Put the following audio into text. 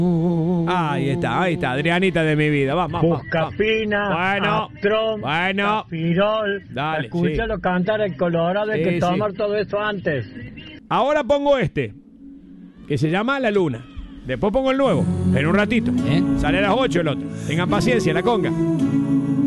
Ahí está, Adrianita de mi vida. Vamos. Buscapina, Astrón, Cafirol. Dale, Escúchalo cantar en Colorado, hay que tomar todo eso antes. Ahora pongo este, que se llama La Luna. Después pongo el nuevo, en un ratito. Sale a las 8 el otro. Tengan paciencia, la conga.